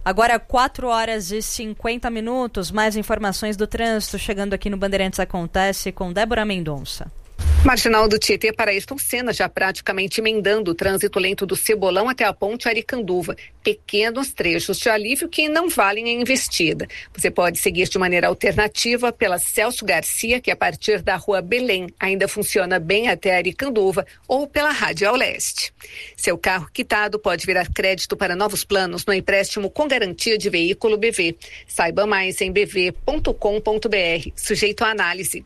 Agora 4 horas e 50 minutos, mais informações do trânsito chegando aqui no Bandeirantes Acontece com Débora Mendonça. Marginal do Tietê para Ayrton Senna já praticamente emendando o trânsito lento do Cebolão até a ponte Aricanduva. Pequenos trechos de alívio que não valem a investida. Você pode seguir de maneira alternativa pela Celso Garcia, que a partir da rua Belém ainda funciona bem até Aricanduva, ou pela Radial Leste. Seu carro quitado pode virar crédito para novos planos no empréstimo com garantia de veículo BV. Saiba mais em bv.com.br, sujeito à análise.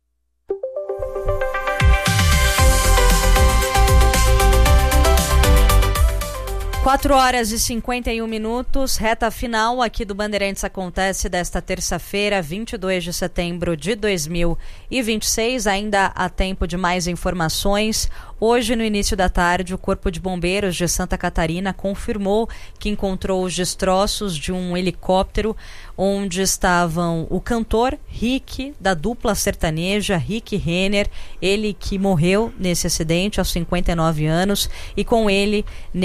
4 horas e 51 minutos, reta final aqui do Bandeirantes Acontece desta terça-feira, 22 de setembro de 2026. Ainda há tempo de mais informações. Hoje, no início da tarde, o Corpo de Bombeiros de Santa Catarina confirmou que encontrou os destroços de um helicóptero onde estavam o cantor Rick, da dupla sertaneja Rick Renner, ele que morreu nesse acidente aos 59 anos, e com ele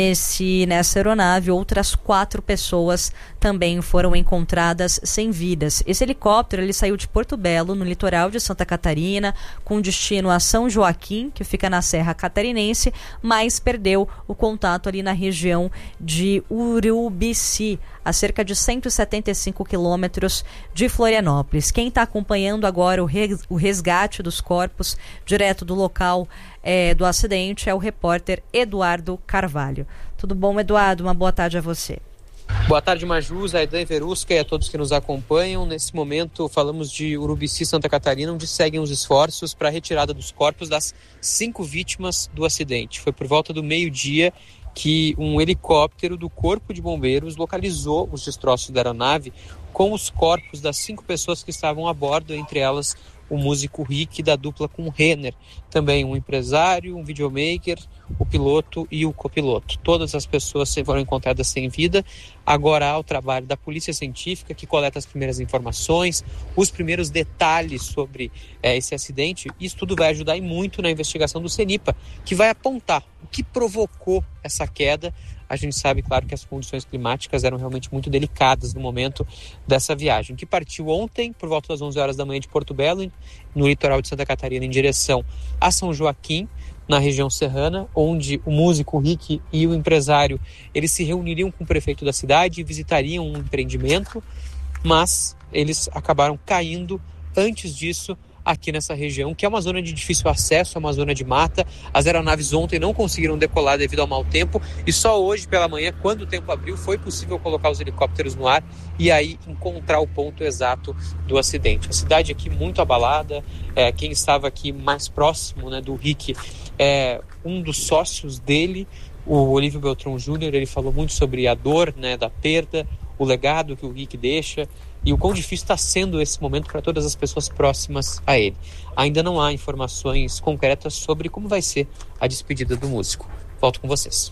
nessa aeronave outras 4 pessoas também foram encontradas sem vidas. Esse helicóptero ele saiu de Porto Belo, no litoral de Santa Catarina, com destino a São Joaquim, que fica na Serra Catarinense, mas perdeu o contato ali na região de Urubici, a cerca de 175 quilômetros de Florianópolis. Quem está acompanhando agora o resgate dos corpos direto do local do acidente é o repórter Eduardo Carvalho. Tudo bom, Eduardo? Uma boa tarde a você. Boa tarde, Majus, a Edan Verusca e a todos que nos acompanham. Nesse momento falamos de Urubici, Santa Catarina, onde seguem os esforços para a retirada dos corpos das 5 vítimas do acidente. Foi por volta do meio-dia que um helicóptero do Corpo de Bombeiros localizou os destroços da aeronave com os corpos das 5 pessoas que estavam a bordo, entre elas o músico Rick da dupla com Renner, também um empresário, um videomaker, o piloto e o copiloto. Todas as pessoas foram encontradas sem vida. Agora há o trabalho da Polícia Científica, que coleta as primeiras informações, os primeiros detalhes sobre esse acidente. Isso tudo vai ajudar e muito na investigação do CENIPA, que vai apontar o que provocou essa queda. A gente sabe, claro, que as condições climáticas eram realmente muito delicadas no momento dessa viagem, que partiu ontem, por volta das 11 horas da manhã de Porto Belo, no litoral de Santa Catarina, em direção a São Joaquim, na região serrana, onde o músico Rick e o empresário, eles se reuniriam com o prefeito da cidade e visitariam um empreendimento, mas eles acabaram caindo antes disso aqui nessa região, que é uma zona de difícil acesso, é uma zona de mata. As aeronaves ontem não conseguiram decolar devido ao mau tempo, e só hoje pela manhã, quando o tempo abriu, foi possível colocar os helicópteros no ar e aí encontrar o ponto exato do acidente. A cidade aqui muito abalada, quem estava aqui mais próximo, né, do Rick é um dos sócios dele, o Olívio Beltrão Júnior. Ele falou muito sobre a dor, né, da perda, o legado que o Rick deixa e o quão difícil está sendo esse momento para todas as pessoas próximas a ele. Ainda não há informações concretas sobre como vai ser a despedida do músico. Volto com vocês.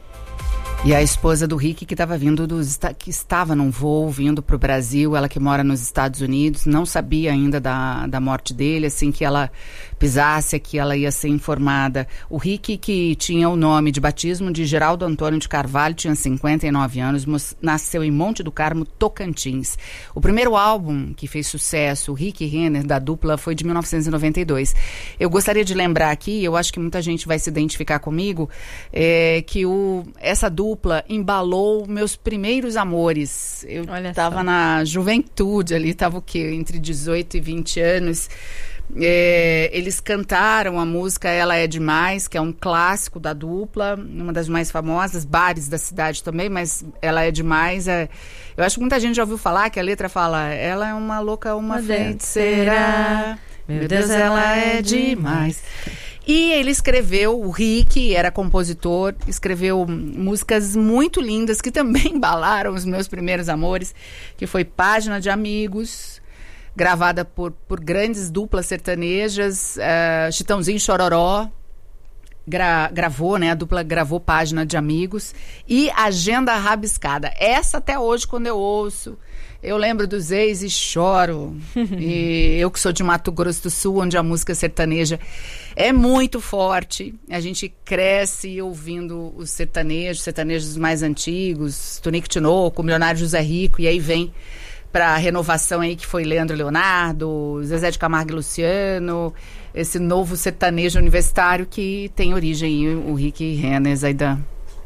E a esposa do Rick, que estava num voo vindo para o Brasil, ela que mora nos Estados Unidos, não sabia ainda da morte dele. Assim que ela pisasse aqui, ela ia ser informada. O Rick, que tinha o nome de batismo de Geraldo Antônio de Carvalho, tinha 59 anos, nasceu em Monte do Carmo, Tocantins. O primeiro álbum que fez sucesso, o Rick Renner, da dupla, foi de 1992. Eu gostaria de lembrar aqui, eu acho que muita gente vai se identificar comigo, que essa dupla embalou meus primeiros amores. Eu estava na juventude ali, estava o quê? Entre 18 e 20 anos. Eles cantaram a música Ela é Demais, que é um clássico da dupla, uma das mais famosas, bares da cidade também, mas Ela é Demais. Eu acho que muita gente já ouviu falar que a letra fala: ela é uma louca, uma feiticeira, meu Deus, ela é demais. E ele escreveu, o Rick era compositor, escreveu músicas muito lindas que também embalaram os meus primeiros amores, que foi Página de Amigos, gravada por grandes duplas sertanejas, Chitãozinho e Chororó, gravou, né? A dupla gravou Página de Amigos e Agenda Rabiscada. Essa até hoje, quando eu ouço, eu lembro dos ex e choro. E eu que sou de Mato Grosso do Sul, onde a música sertaneja é muito forte. A gente cresce ouvindo os sertanejos mais antigos, Tonico Tinoco, Milionário José Rico, e aí vem para a renovação aí que foi Leandro Leonardo, Zezé de Camargo e Luciano, esse novo sertanejo universitário que tem origem em o Rick Renner, Zaidan.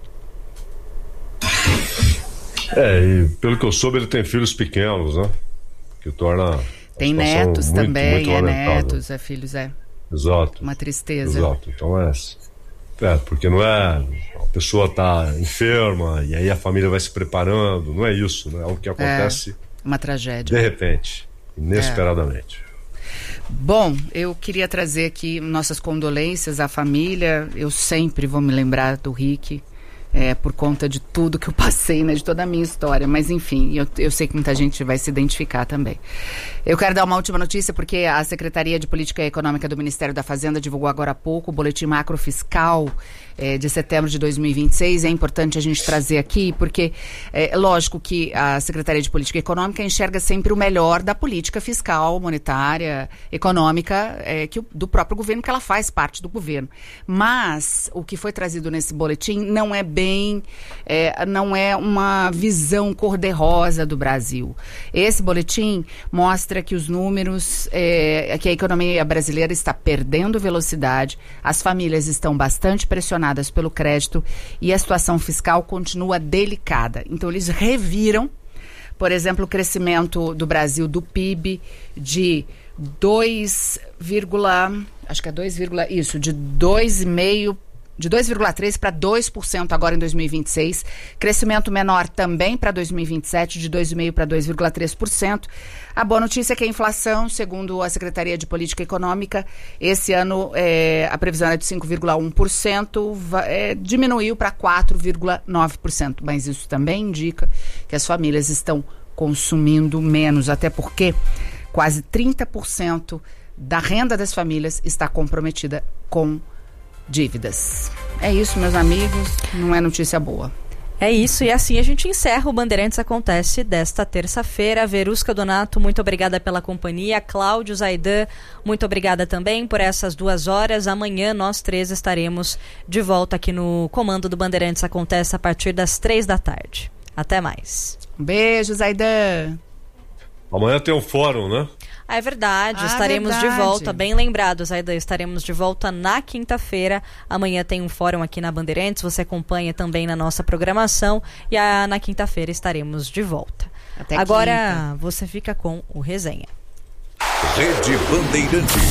E pelo que eu soube, ele tem filhos pequenos, né? Que torna... Tem netos muito, também, muito netos, filhos, Exato. Uma tristeza. Exato, então porque não é... A pessoa tá enferma e aí a família vai se preparando, não é isso, né? É o que acontece... Uma tragédia. De repente, inesperadamente. Bom, eu queria trazer aqui nossas condolências à família. Eu sempre vou me lembrar do Rick, por conta de tudo que eu passei, né, de toda a minha história. Mas, enfim, eu sei que muita gente vai se identificar também. Eu quero dar uma última notícia, porque a Secretaria de Política Econômica do Ministério da Fazenda divulgou agora há pouco o Boletim Macrofiscal de setembro de 2026. É importante a gente trazer aqui, porque é lógico que a Secretaria de Política Econômica enxerga sempre o melhor da política fiscal, monetária, econômica, do próprio governo, que ela faz parte do governo. Mas o que foi trazido nesse boletim não é não é uma visão cor-de-rosa do Brasil. Esse boletim mostra que os números, que a economia brasileira está perdendo velocidade, as famílias estão bastante pressionadas pelo crédito e a situação fiscal continua delicada. Então, eles reviram, por exemplo, o crescimento do Brasil do PIB de 2,3% para 2% agora em 2026. Crescimento menor também para 2027, de 2,5% para 2,3%. A boa notícia é que a inflação, segundo a Secretaria de Política Econômica, esse ano a previsão é de 5,1%, diminuiu para 4,9%. Mas isso também indica que as famílias estão consumindo menos, até porque quase 30% da renda das famílias está comprometida com dívidas. É isso, meus amigos, não é notícia boa. É isso, e assim a gente encerra o Bandeirantes Acontece desta terça-feira. Verusca Donato, muito obrigada pela companhia. Cláudio, Zaidan, muito obrigada também por essas 2 horas. Amanhã nós 3 estaremos de volta aqui no comando do Bandeirantes Acontece a partir das 3 da tarde. Até mais. Um beijo, Zaidan. Amanhã tem um fórum, né? É verdade, estaremos de volta, bem lembrados, Zaidan, estaremos de volta na quinta-feira. Amanhã tem um fórum aqui na Bandeirantes, você acompanha também na nossa programação e na quinta-feira estaremos de volta. Até agora quinta. Você fica com o Resenha. Rede Bandeirantes.